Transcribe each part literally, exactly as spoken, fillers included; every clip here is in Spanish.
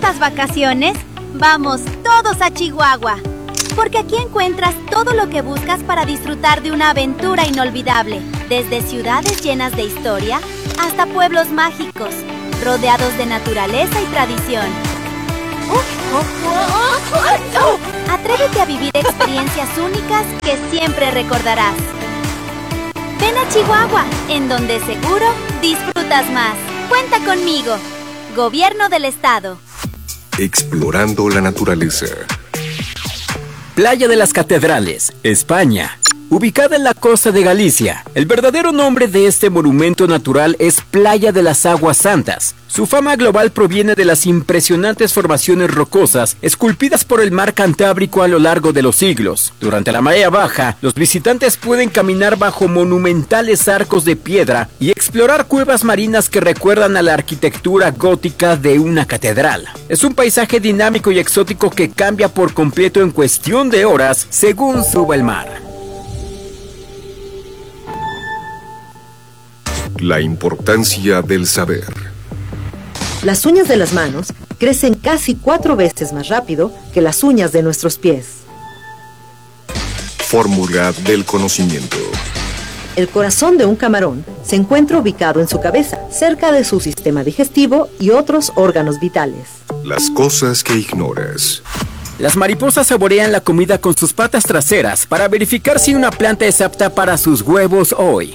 estas vacaciones, vamos todos a Chihuahua. Porque aquí encuentras todo lo que buscas para disfrutar de una aventura inolvidable. Desde ciudades llenas de historia hasta pueblos mágicos, rodeados de naturaleza y tradición. Atrévete a vivir experiencias únicas que siempre recordarás. Ven a Chihuahua, en donde seguro disfrutas más. Cuenta conmigo. Gobierno del Estado. Explorando la naturaleza. Playa de las Catedrales, España. Ubicada en la costa de Galicia, el verdadero nombre de este monumento natural es Playa de las Aguas Santas. Su fama global proviene de las impresionantes formaciones rocosas esculpidas por el mar Cantábrico a lo largo de los siglos. Durante la marea baja, los visitantes pueden caminar bajo monumentales arcos de piedra y explorar cuevas marinas que recuerdan a la arquitectura gótica de una catedral. Es un paisaje dinámico y exótico que cambia por completo en cuestión de horas según suba el mar. La importancia del saber. Las uñas de las manos crecen casi cuatro veces más rápido que las uñas de nuestros pies. Fórmula del conocimiento. El corazón de un camarón se encuentra ubicado en su cabeza, cerca de su sistema digestivo y otros órganos vitales. Las cosas que ignoras. Las mariposas saborean la comida con sus patas traseras para verificar si una planta es apta para sus huevos hoy.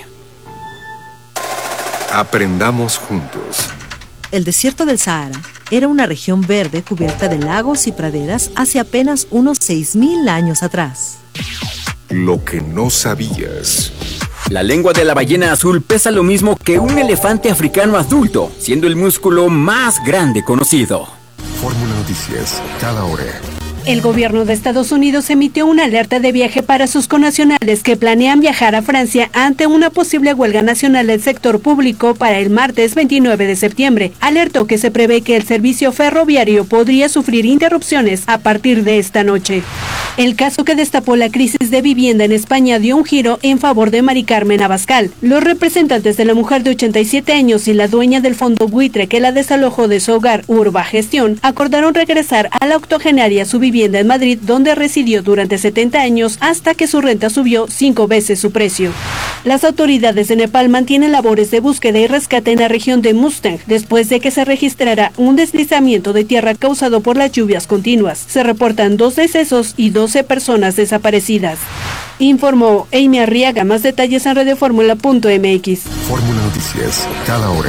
Aprendamos juntos. El desierto del Sahara era una región verde cubierta de lagos y praderas hace apenas unos seis mil años atrás. Lo que no sabías. La lengua de la ballena azul pesa lo mismo que un elefante africano adulto, siendo el músculo más grande conocido. Fórmula Noticias, cada hora. El gobierno de Estados Unidos emitió una alerta de viaje para sus connacionales que planean viajar a Francia ante una posible huelga nacional del sector público para el martes veintinueve de septiembre. Alertó que se prevé que el servicio ferroviario podría sufrir interrupciones a partir de esta noche. El caso que destapó la crisis de vivienda en España dio un giro en favor de Mari Carmen Abascal. Los representantes de la mujer de ochenta y siete años y la dueña del fondo buitre que la desalojó de su hogar Urba Gestión acordaron regresar a la octogenaria a su vivienda en Madrid, donde residió durante setenta años hasta que su renta subió cinco veces su precio. Las autoridades de Nepal mantienen labores de búsqueda y rescate en la región de Mustang después de que se registrara un deslizamiento de tierra causado por las lluvias continuas. Se reportan dos decesos y doce personas desaparecidas. Informó Amy Arriaga. Más detalles en radioformula punto m x. Fórmula Noticias, cada hora.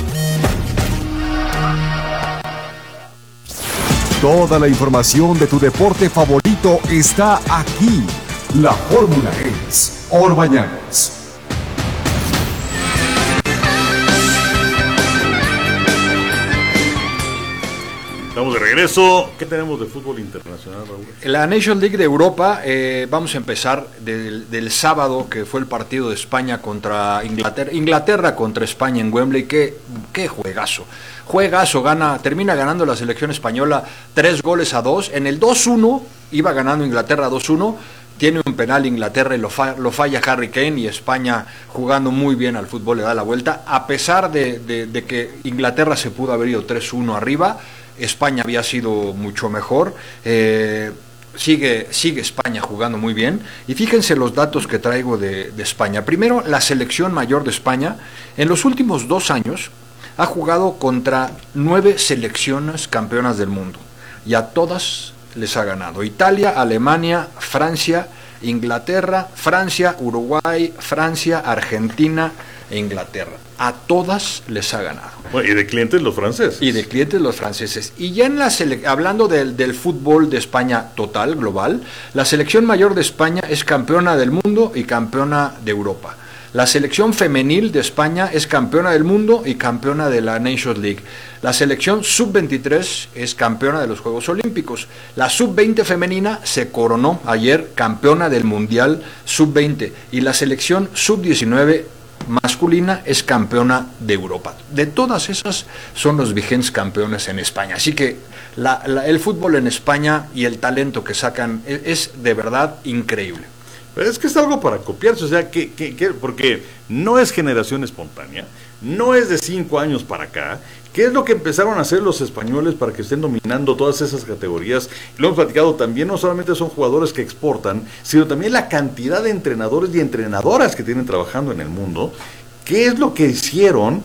Toda la información de tu deporte favorito está aquí. La fórmula es Orbañanos. Estamos de regreso. ¿Qué tenemos de fútbol internacional, Raúl? La Nations League de Europa, eh, vamos a empezar del, del sábado, que fue el partido de España contra Inglaterra. Inglaterra contra España en Wembley. Qué, qué juegazo. Juegazo, gana, termina ganando la selección española tres goles a dos. En el dos uno, iba ganando Inglaterra dos uno. Tiene un penal Inglaterra y lo, fa, lo falla Harry Kane, y España, jugando muy bien al fútbol, le da la vuelta. A pesar de, de, de que Inglaterra se pudo haber ido tres uno arriba, España había sido mucho mejor. Eh, sigue, sigue España jugando muy bien. Y fíjense los datos que traigo de, de España. Primero, la selección mayor de España, en los últimos dos años, ha jugado contra nueve selecciones campeonas del mundo, y a todas les ha ganado. Italia, Alemania, Francia, Inglaterra, Francia, Uruguay, Francia, Argentina e Inglaterra. A todas les ha ganado. Bueno, y de clientes los franceses. Y de clientes los franceses. Y ya en la sele- hablando del, del fútbol de España total, global, la selección mayor de España es campeona del mundo y campeona de Europa. La selección femenil de España es campeona del mundo y campeona de la Nations League. La selección sub veintitrés es campeona de los Juegos Olímpicos. La sub veinte femenina se coronó ayer campeona del Mundial sub veinte. Y la selección sub diecinueve masculina es campeona de Europa. De todas esas son los vigentes campeones en España. Así que la, la, el fútbol en España y el talento que sacan es, es de verdad increíble. Pero es que es algo para copiarse, o sea, que, que, que porque no es generación espontánea, no es de cinco años para acá, ¿Qué es lo que empezaron a hacer los españoles para que estén dominando todas esas categorías? Lo hemos platicado también, no solamente son jugadores que exportan, sino también la cantidad de entrenadores y entrenadoras que tienen trabajando en el mundo. ¿Qué es lo que hicieron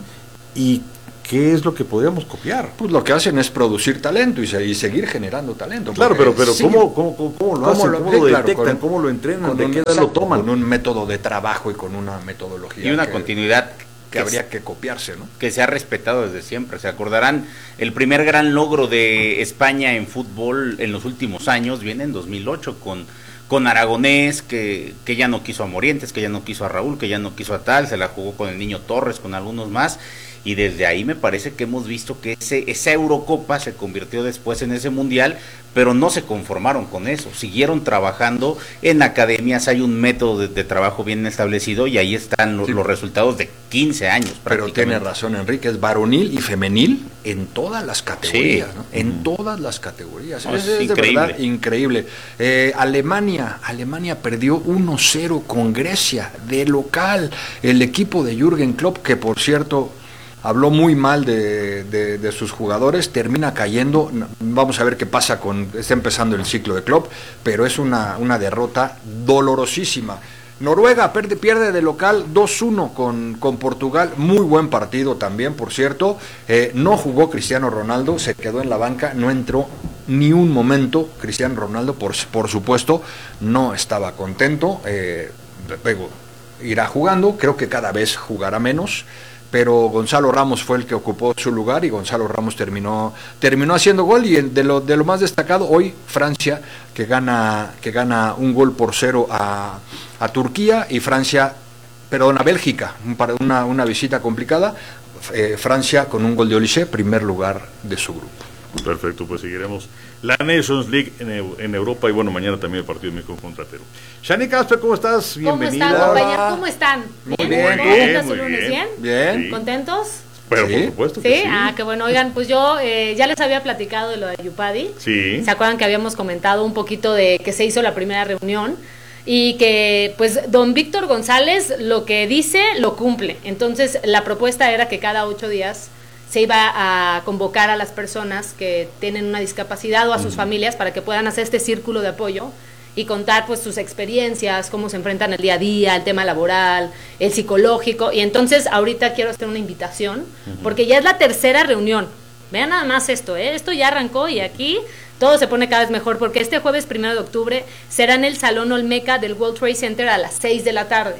y qué es lo que podríamos copiar? Pues lo que hacen es producir talento y, se, y seguir generando talento. Claro, pero, pero sí, ¿cómo, cómo, cómo, cómo lo hacen? Lo, ¿Cómo lo detectan? Claro, con, ¿Cómo lo entrenan? ¿De qué edad lo toman? Con un método de trabajo y con una metodología. Y una que, continuidad que, que habría que copiarse, ¿no? Que se ha respetado desde siempre. Se acordarán, el primer gran logro de España en fútbol en los últimos años viene en dos mil ocho con... con Aragonés, que, que ya no quiso a Morientes, que ya no quiso a Raúl, que ya no quiso a tal, se la jugó con el Niño Torres, con algunos más, y desde ahí me parece que hemos visto que ese, esa Eurocopa se convirtió después en ese Mundial, pero no se conformaron con eso, siguieron trabajando en academias, hay un método de, de trabajo bien establecido y ahí están los, sí. los resultados de quince años. Pero tiene razón Enrique, es varonil y femenil en todas las categorías, sí. ¿no? En mm. todas las categorías, no, es, es, es increíble. De verdad increíble. Eh, Alemania, Alemania perdió uno cero con Grecia, de local, el equipo de Jürgen Klopp, que por cierto... habló muy mal de, de, de sus jugadores, termina cayendo, vamos a ver qué pasa con, está empezando el ciclo de Klopp, pero es una, una derrota dolorosísima. Noruega pierde, pierde de local dos uno con, con Portugal, muy buen partido también, por cierto, eh, no jugó Cristiano Ronaldo, se quedó en la banca, no entró ni un momento Cristiano Ronaldo, por, por supuesto, no estaba contento, eh, luego irá jugando, creo que cada vez jugará menos, pero Gonzalo Ramos fue el que ocupó su lugar y Gonzalo Ramos terminó terminó haciendo gol y de lo de lo más destacado hoy Francia que gana que gana un gol por cero a, a Turquía y Francia, perdón, a Bélgica, una, una visita complicada, eh, Francia con un gol de Olise, primer lugar de su grupo. Perfecto, pues seguiremos la Nations League en, en Europa y bueno, mañana también el partido de México contra Perú. Shani Casper, ¿cómo estás? Bienvenida. ¿Cómo están, compañeros? ¿Cómo están? Muy bien. ¿Contentos muy el lunes? bien. ¿Bien? Bien. ¿Contentos? Pero ¿Sí? por supuesto ¿Sí? que sí. Ah, qué bueno. Oigan, pues yo eh, ya les había platicado de lo de Yupadi. Sí. ¿Se acuerdan que habíamos comentado un poquito de que se hizo la primera reunión? Y que pues don Víctor González lo que dice lo cumple. Entonces la propuesta era que cada ocho días se iba a convocar a las personas que tienen una discapacidad o a sus familias para que puedan hacer este círculo de apoyo y contar pues sus experiencias, cómo se enfrentan el día a día, el tema laboral, el psicológico. Y entonces ahorita quiero hacer una invitación, uh-huh. porque ya es la tercera reunión. Vean nada más esto, ¿eh? Esto ya arrancó y aquí todo se pone cada vez mejor, porque este jueves primero de octubre será en el Salón Olmeca del World Trade Center a las seis de la tarde.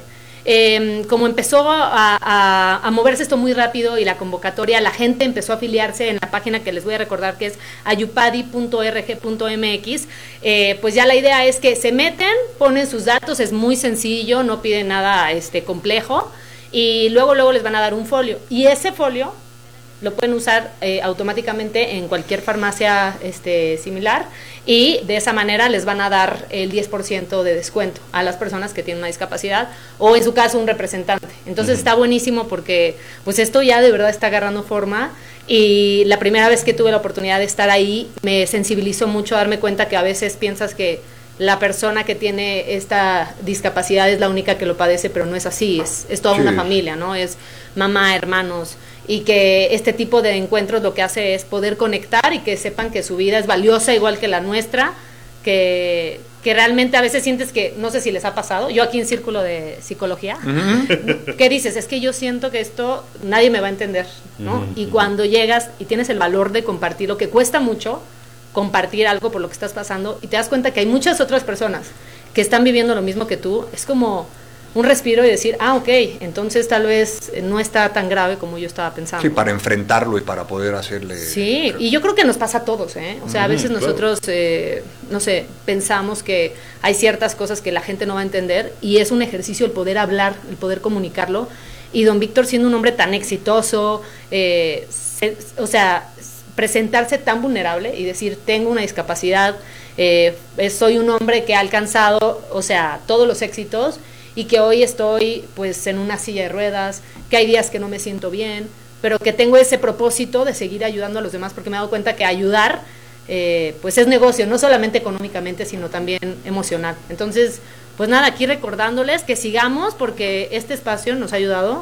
Eh, como empezó a, a, a moverse esto muy rápido y la convocatoria, la gente empezó a afiliarse en la página que les voy a recordar que es ayupadi punto org punto mx, eh, pues ya la idea es que se meten, ponen sus datos, es muy sencillo, no piden nada este complejo y luego luego les van a dar un folio y ese folio lo pueden usar eh, automáticamente en cualquier farmacia este, similar y de esa manera les van a dar el diez por ciento de descuento a las personas que tienen una discapacidad o en su caso un representante. Entonces uh-huh. está buenísimo porque pues esto ya de verdad está agarrando forma y la primera vez que tuve la oportunidad de estar ahí me sensibilizó mucho a darme cuenta que a veces piensas que la persona que tiene esta discapacidad es la única que lo padece, pero no es así, es, es toda sí. una familia, ¿no? Es mamá, hermanos, y que este tipo de encuentros lo que hace es poder conectar y que sepan que su vida es valiosa igual que la nuestra, que, que realmente a veces sientes que, no sé si les ha pasado, yo aquí en Círculo de Psicología, uh-huh. ¿qué dices? Es que yo siento que esto nadie me va a entender, ¿no? Uh-huh. Y cuando llegas y tienes el valor de compartir lo que cuesta mucho, compartir algo por lo que estás pasando y te das cuenta que hay muchas otras personas que están viviendo lo mismo que tú, es como un respiro y decir, ah, ok, entonces tal vez no está tan grave como yo estaba pensando. Sí, para enfrentarlo y para poder hacerle... Sí, y yo creo que nos pasa a todos, ¿eh? O sea, a veces nosotros, eh, no sé, pensamos que hay ciertas cosas que la gente no va a entender y es un ejercicio el poder hablar, el poder comunicarlo, y don Víctor siendo un hombre tan exitoso, eh, se, o sea... presentarse tan vulnerable y decir tengo una discapacidad, eh, soy un hombre que ha alcanzado, o sea, todos los éxitos y que hoy estoy pues en una silla de ruedas, que hay días que no me siento bien, pero que tengo ese propósito de seguir ayudando a los demás porque me he dado cuenta que ayudar eh, pues es negocio, no solamente económicamente sino también emocional. Entonces pues nada, aquí recordándoles que sigamos porque este espacio nos ha ayudado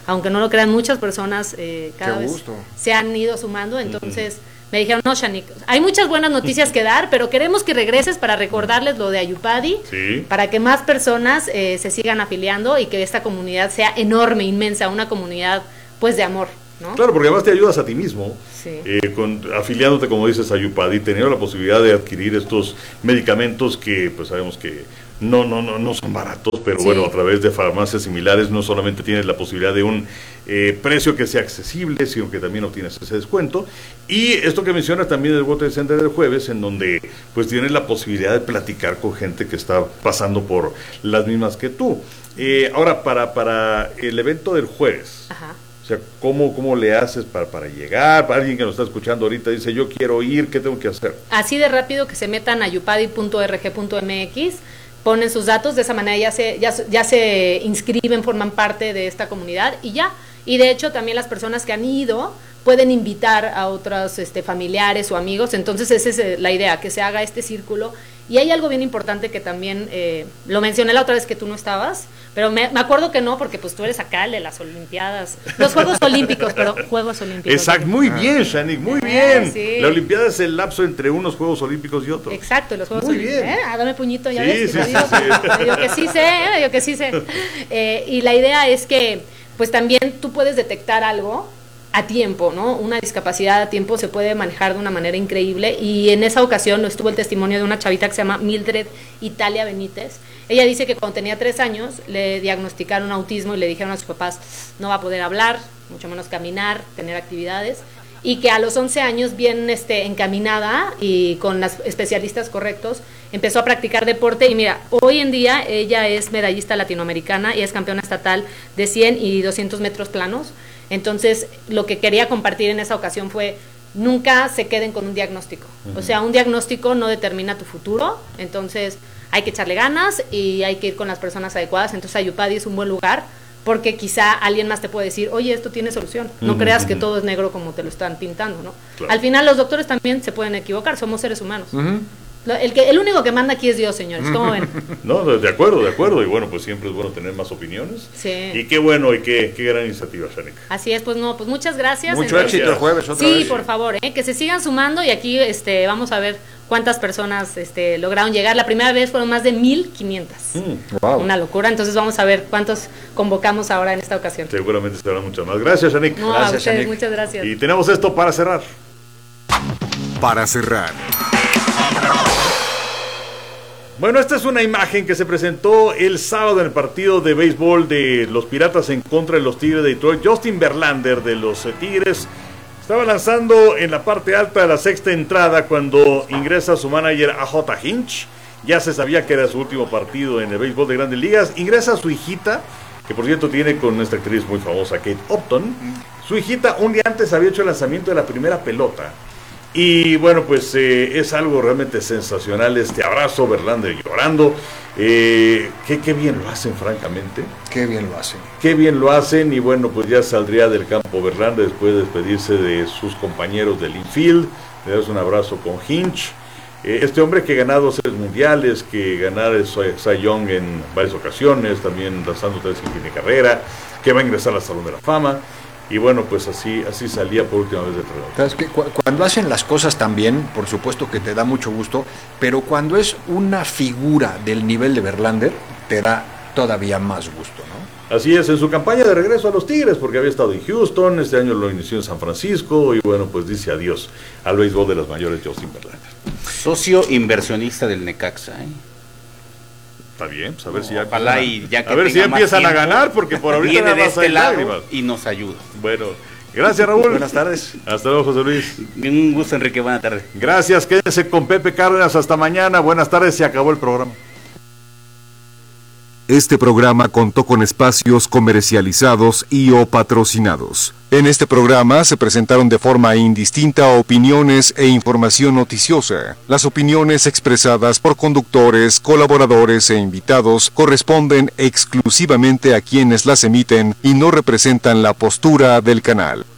aunque no lo crean, muchas personas eh, cada vez se han ido sumando, entonces uh-huh. me dijeron, no, Shanik, hay muchas buenas noticias que dar, pero queremos que regreses para recordarles lo de Ayupadi, sí. para que más personas eh, se sigan afiliando y que esta comunidad sea enorme, inmensa, una comunidad pues de amor, ¿no? Claro, porque además te ayudas a ti mismo, sí. eh, con, afiliándote, como dices, a Ayupadi, teniendo la posibilidad de adquirir estos medicamentos que pues sabemos que no no no no son baratos, pero sí. bueno, a través de farmacias similares no solamente tienes la posibilidad de un eh, precio que sea accesible, sino que también obtienes ese descuento. Y esto que mencionas también del World Trade Center del jueves, en donde pues tienes la posibilidad de platicar con gente que está pasando por las mismas que tú. Eh, ahora, para, para el evento del jueves, Ajá. o sea, ¿cómo, cómo le haces para, para llegar? Para alguien que nos está escuchando ahorita dice, yo quiero ir, ¿qué tengo que hacer? Así de rápido, que se metan a ayupadi punto org punto m x, ponen sus datos, de esa manera ya se, ya, ya se inscriben, forman parte de esta comunidad y ya. Y de hecho también las personas que han ido pueden invitar a otros este, familiares o amigos, entonces esa es la idea, que se haga este círculo. Y hay algo bien importante que también, eh, lo mencioné la otra vez que tú no estabas, pero me, me acuerdo que no, porque pues tú eres acá el de las Olimpiadas, los Juegos Olímpicos, pero Juegos Olímpicos. Exacto, muy bien, Shanik, muy eh, bien. Sí. La Olimpiada es el lapso entre unos Juegos Olímpicos y otros. Exacto, los Juegos muy Olímpicos. bien. ¿Eh? Ah, dame puñito, ya sí, ves. Sí, me sí, digo, sí. me digo que sí sé, eh, me digo que sí sé. Eh, y la idea es que, pues también tú puedes detectar algo a tiempo, ¿no? Una discapacidad a tiempo se puede manejar de una manera increíble, y en esa ocasión estuvo el testimonio de una chavita que se llama Mildred Italia Benítez. Ella dice que cuando tenía tres años le diagnosticaron autismo y le dijeron a sus papás, no va a poder hablar, mucho menos caminar, tener actividades, y que a los once años, bien este, encaminada y con los especialistas correctos, empezó a practicar deporte, y mira, hoy en día ella es medallista latinoamericana y es campeona estatal de cien y doscientos metros planos. Entonces, lo que quería compartir en esa ocasión fue, nunca se queden con un diagnóstico. Uh-huh. O sea, un diagnóstico no determina tu futuro, entonces hay que echarle ganas y hay que ir con las personas adecuadas. Entonces, Ayupadi es un buen lugar, porque quizá alguien más te puede decir, oye, esto tiene solución. No uh-huh, creas uh-huh. que todo es negro como te lo están pintando, ¿no? Claro. Al final, los doctores también se pueden equivocar, somos seres humanos. Uh-huh. El, que, el único que manda aquí es Dios, señores, ¿cómo ven? No, de acuerdo, de acuerdo, y bueno, pues siempre es bueno tener más opiniones. Sí. Y qué bueno, y qué, qué gran iniciativa, Shanik. Así es, pues no, pues muchas gracias. Mucho Entonces, éxito el jueves otra sí, vez. Sí, por favor, ¿eh? que se sigan sumando, y aquí este, vamos a ver cuántas personas este, lograron llegar. La primera vez fueron más de mil quinientas. Mm, wow. Una locura, entonces vamos a ver cuántos convocamos ahora en esta ocasión. Seguramente serán muchas más. Gracias, Shanik. No, gracias, a ustedes, Shanik. Muchas gracias. Y tenemos esto para cerrar. Para cerrar. Bueno, esta es una imagen que se presentó el sábado en el partido de béisbol de los Piratas en contra de los Tigres de Detroit. Justin Verlander, de los eh, Tigres, estaba lanzando en la parte alta de la sexta entrada cuando ingresa su manager A J Hinch. Ya se sabía que era su último partido en el béisbol de Grandes Ligas. Ingresa su hijita, que por cierto tiene con esta actriz muy famosa, Kate Upton. Su hijita un día antes había hecho el lanzamiento de la primera pelota. Y bueno, pues eh, es algo realmente sensacional este abrazo, Verlander llorando. Eh, qué, qué bien lo hacen, francamente. Qué bien lo hacen. Qué bien lo hacen, y bueno, pues ya saldría del campo Verlander después de despedirse de sus compañeros del infield. Le das un abrazo con Hinch. Eh, este hombre que ha ganado series mundiales, que ganar el Cy Young en varias ocasiones, también lanzando tres en de carrera, que va a ingresar al Salón de la Fama. Y bueno, pues así así salía por última vez de trabajo. ¿Sabes qué? Cuando hacen las cosas tan bien, por supuesto que te da mucho gusto, pero cuando es una figura del nivel de Verlander, te da todavía más gusto, ¿no? Así es, en su campaña de regreso a los Tigres, porque había estado en Houston, este año lo inició en San Francisco, y bueno, pues dice adiós al béisbol de las mayores, Justin Verlander. Socio inversionista del Necaxa, ¿eh? Está bien, pues a ver no, si ya empiezan, y ya que a, ver si ya empiezan tiempo, a ganar, porque por ahorita viene nada de más este hay lado lágrimas. Y nos ayuda. Bueno, gracias, Raúl. Buenas tardes. Hasta luego, José Luis. Un gusto, Enrique, buena tarde. Gracias, quédense con Pepe Cárdenas hasta mañana. Buenas tardes, se acabó el programa. Este programa contó con espacios comercializados y o patrocinados. En este programa se presentaron de forma indistinta opiniones e información noticiosa. Las opiniones expresadas por conductores, colaboradores e invitados corresponden exclusivamente a quienes las emiten y no representan la postura del canal.